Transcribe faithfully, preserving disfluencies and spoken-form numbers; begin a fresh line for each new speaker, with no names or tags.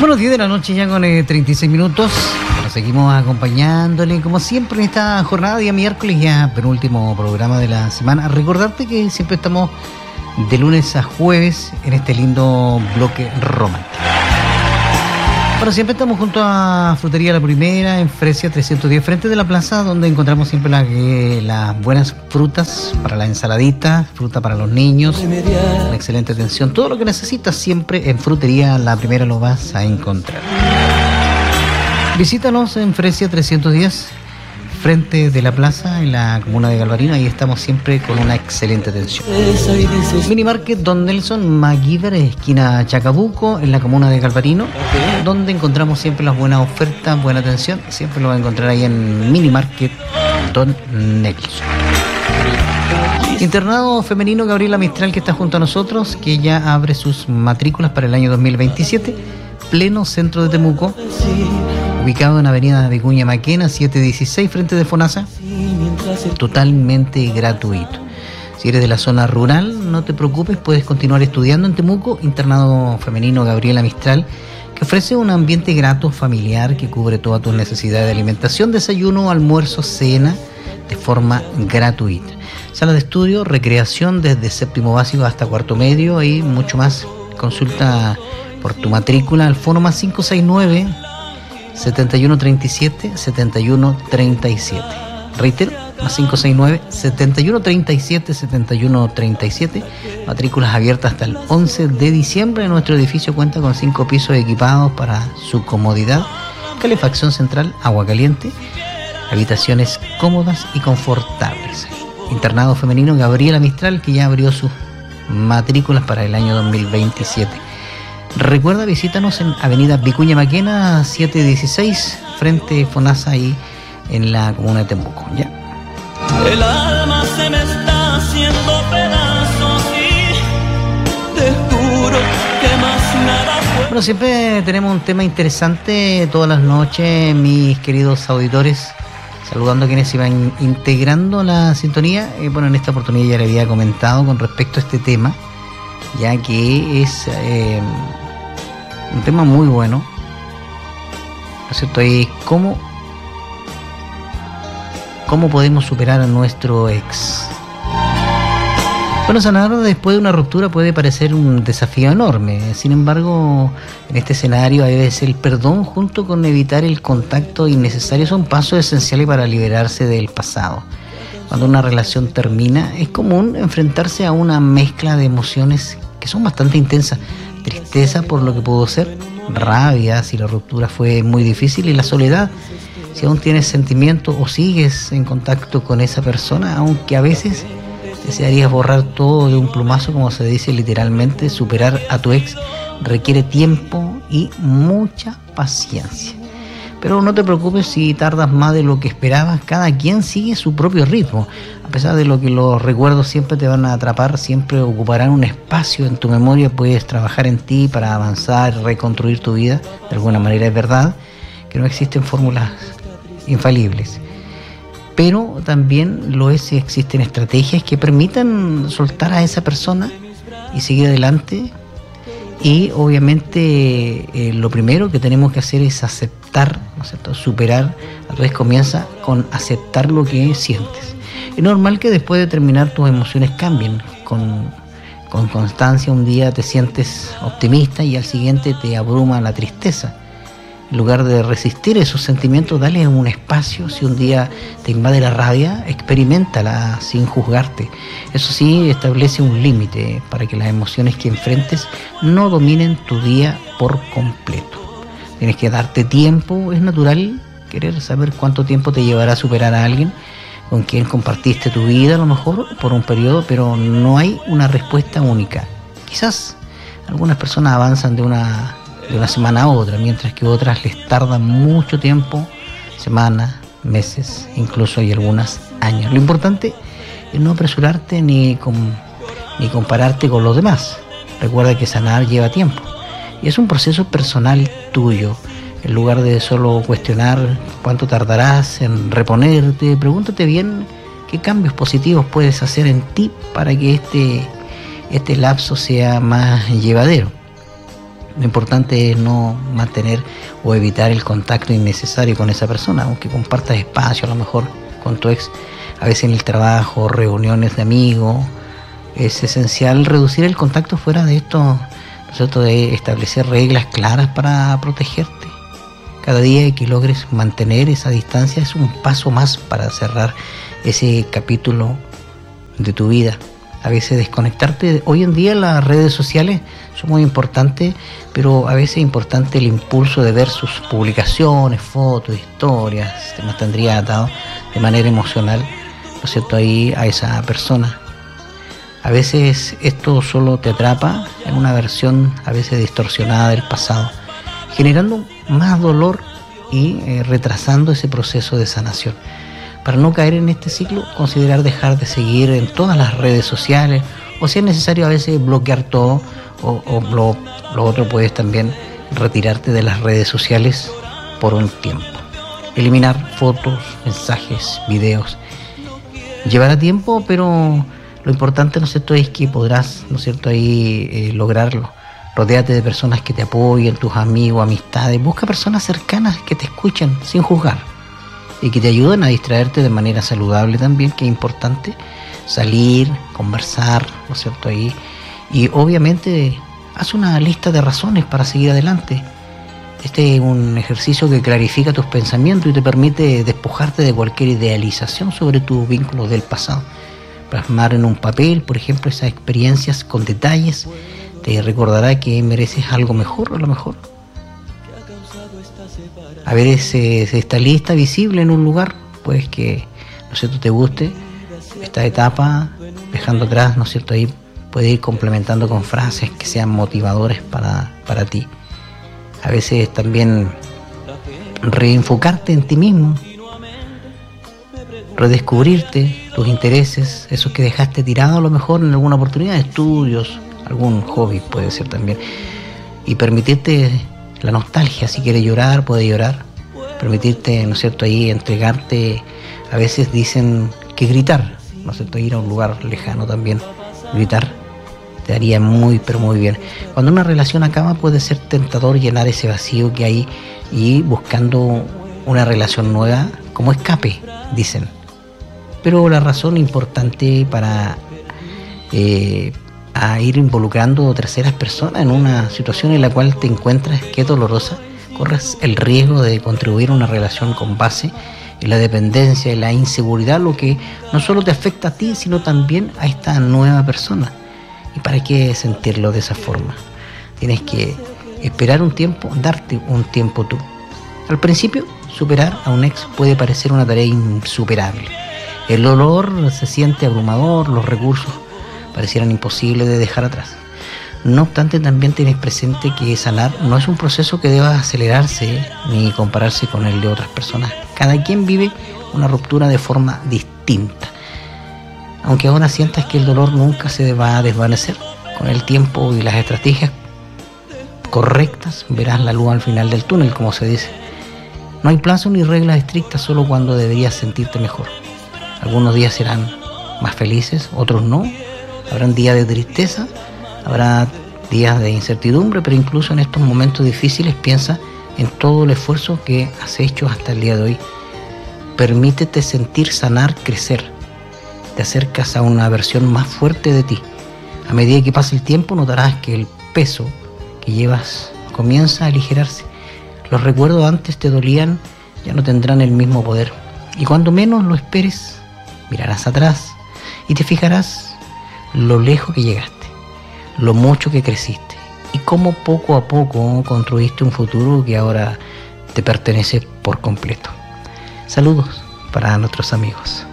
Bueno, diez de la noche ya con eh, treinta y seis minutos. Nos seguimos acompañándole, como siempre, en esta jornada, día miércoles, ya penúltimo programa de la semana. Recordarte que siempre estamos de lunes a jueves en este lindo bloque romántico. Bueno, siempre estamos junto a Frutería La Primera, en Fresia trescientos diez, frente de la plaza, donde encontramos siempre la, eh, las buenas frutas para la ensaladita, fruta para los niños, una excelente atención. Todo lo que necesitas siempre en Frutería La Primera lo vas a encontrar. Visítanos en Fresia trescientos diez, frente de la plaza, en la comuna de Galvarino. Ahí estamos siempre con una excelente atención. Mini Market Don Nelson MacGyver, esquina Chacabuco, en la comuna de Galvarino, donde encontramos siempre las buenas ofertas, buena atención. Siempre lo va a encontrar ahí en Mini Market Don Nelson. Internado femenino Gabriela Mistral, que está junto a nosotros, que ya abre sus matrículas para el año dos mil veintisiete, pleno centro de Temuco, ubicado en avenida Vicuña Maquena setecientos dieciséis, frente de FONASA, totalmente gratuito. Si eres de la zona rural, no te preocupes, puedes continuar estudiando en Temuco. Internado femenino Gabriela Mistral, que ofrece un ambiente grato, familiar, que cubre todas tus necesidades de alimentación, desayuno, almuerzo, cena, de forma gratuita. Sala de estudio, recreación desde séptimo básico hasta cuarto medio y mucho más. Consulta por tu matrícula al fono más cinco seis nueve, setenta y uno treinta y siete, setenta y uno treinta y siete. Reitero, más cinco seis nueve, setenta y uno treinta y siete, setenta y uno treinta y siete. Matrículas abiertas hasta el once de diciembre. Nuestro edificio cuenta con cinco pisos equipados para su comodidad, calefacción central, agua caliente, habitaciones cómodas y confortables. Internado femenino Gabriela Mistral, que ya abrió sus matrículas para el año dos mil veintisiete. Recuerda, visítanos en avenida Vicuña Maquena setecientos dieciséis, frente FONASA, ahí en la comuna de Temuco, ¿ya?
El alma se me está haciendo pedazos y te juro que más nada fue.
Bueno, siempre tenemos un tema interesante todas las noches, mis queridos auditores, saludando a quienes se iban integrando la sintonía. Eh, bueno, en esta oportunidad ya le había comentado con respecto a este tema, ya que es eh, un tema muy bueno, ¿no es cierto? Y cómo, cómo podemos superar a nuestro ex. Bueno, sanar después de una ruptura puede parecer un desafío enorme. Sin embargo, en este escenario, a veces el perdón junto con evitar el contacto innecesario son pasos esenciales para liberarse del pasado. Cuando una relación termina, es común enfrentarse a una mezcla de emociones que son bastante intensas. Tristeza por lo que pudo ser, rabia si la ruptura fue muy difícil, y la soledad si aún tienes sentimientos o sigues en contacto con esa persona, aunque a veces desearías borrar todo de un plumazo, como se dice literalmente. Superar a tu ex requiere tiempo y mucha paciencia. Pero no te preocupes si tardas más de lo que esperabas. Cada quien sigue su propio ritmo. A pesar de lo que los recuerdos siempre te van a atrapar, siempre ocuparán un espacio en tu memoria. Puedes trabajar en ti para avanzar, reconstruir tu vida. De alguna manera es verdad que no existen fórmulas infalibles, pero también lo es si existen estrategias que permitan soltar a esa persona y seguir adelante. Y obviamente eh, lo primero que tenemos que hacer es aceptar, ¿no es cierto? Superar. A veces comienza con aceptar lo que sientes. Es normal que después de terminar tus emociones cambien. Con, con constancia, un día te sientes optimista y al siguiente te abruma la tristeza. En lugar de resistir esos sentimientos, dale un espacio. Si un día te invade la rabia, experiméntala sin juzgarte. Eso sí, establece un límite para que las emociones que enfrentes no dominen tu día por completo. Tienes que darte tiempo. Es natural querer saber cuánto tiempo te llevará a superar a alguien con quien compartiste tu vida, a lo mejor por un periodo, pero no hay una respuesta única. Quizás algunas personas avanzan de una de una semana a otra, mientras que otras les tardan mucho tiempo, semanas, meses, incluso hay algunas años. Lo importante es no apresurarte ni, con, ni compararte con los demás. Recuerda que sanar lleva tiempo y es un proceso personal tuyo. En lugar de solo cuestionar cuánto tardarás en reponerte, pregúntate bien qué cambios positivos puedes hacer en ti para que este, este lapso sea más llevadero. Lo importante es no mantener o evitar el contacto innecesario con esa persona, aunque compartas espacio a lo mejor con tu ex. A veces en el trabajo, reuniones de amigos, es esencial reducir el contacto fuera de esto, ¿no es cierto?, de establecer reglas claras para protegerte. Cada día que logres mantener esa distancia es un paso más para cerrar ese capítulo de tu vida. A veces desconectarte, hoy en día las redes sociales son muy importantes, pero a veces es importante el impulso de ver sus publicaciones, fotos, historias, te mantendría atado de manera emocional, ¿no es cierto?, ahí a esa persona. A veces esto solo te atrapa en una versión a veces distorsionada del pasado, generando más dolor y eh, retrasando ese proceso de sanación. Para no caer en este ciclo, considerar dejar de seguir en todas las redes sociales, o si es necesario a veces bloquear todo, o, o lo, lo otro, puedes también retirarte de las redes sociales por un tiempo. Eliminar fotos, mensajes, videos. Llevará tiempo, pero lo importante, ¿no es cierto?, es que podrás, ¿no es cierto?, ahí eh, lograrlo. Rodéate de personas que te apoyen, tus amigos, amistades. Busca personas cercanas que te escuchen sin juzgar y que te ayuden a distraerte de manera saludable también, que es importante salir, conversar, ¿no es cierto?, ahí. Y obviamente haz una lista de razones para seguir adelante. Este es un ejercicio que clarifica tus pensamientos y te permite despojarte de cualquier idealización sobre tus vínculos del pasado. Plasmar en un papel, por ejemplo, esas experiencias con detalles te recordará que mereces algo mejor, a lo mejor. A ver ese, esta lista visible en un lugar, pues que, ¿no es cierto?, te guste esta etapa, dejando atrás, ¿no es cierto?, ahí puede ir complementando con frases que sean motivadores para, para ti. A veces también reenfocarte en ti mismo, redescubrirte, tus intereses, esos que dejaste tirados a lo mejor en alguna oportunidad de estudios, algún hobby puede ser también, y permitirte la nostalgia. Si quieres llorar, puedes llorar, permitirte, ¿no es cierto?, ahí entregarte. A veces dicen que gritar, ¿no es cierto?, ir a un lugar lejano también, gritar te haría muy, pero muy bien. Cuando una relación acaba, puede ser tentador llenar ese vacío que hay y buscando una relación nueva como escape, dicen. Pero la razón importante para eh, a ir involucrando terceras personas en una situación en la cual te encuentras que es dolorosa, corres el riesgo de contribuir a una relación con base en la dependencia y la inseguridad, lo que no solo te afecta a ti, sino también a esta nueva persona. ¿Y para qué sentirlo de esa forma? Tienes que esperar un tiempo, darte un tiempo tú. Al principio, superar a un ex puede parecer una tarea insuperable. El dolor se siente abrumador, los recursos parecieran imposibles de dejar atrás. No obstante, también tienes presente que sanar no es un proceso que deba acelerarse ni compararse con el de otras personas. Cada quien vive una ruptura de forma distinta. Aunque ahora sientas que el dolor nunca se va a desvanecer, con el tiempo y las estrategias correctas verás la luz al final del túnel, como se dice. No hay plazo ni reglas estrictas, solo cuando deberías sentirte mejor. Algunos días serán más felices, otros no. Habrán días de tristeza, habrá días de incertidumbre, pero incluso en estos momentos difíciles piensa en todo el esfuerzo que has hecho hasta el día de hoy. Permítete sentir, sanar, crecer. Te acercas a una versión más fuerte de ti. A medida que pasa el tiempo notarás que el peso que llevas comienza a aligerarse. Los recuerdos antes te dolían, ya no tendrán el mismo poder. Y cuando menos lo esperes, mirarás atrás y te fijarás lo lejos que llegaste, lo mucho que creciste y cómo poco a poco construiste un futuro que ahora te pertenece por completo. Saludos para nuestros amigos.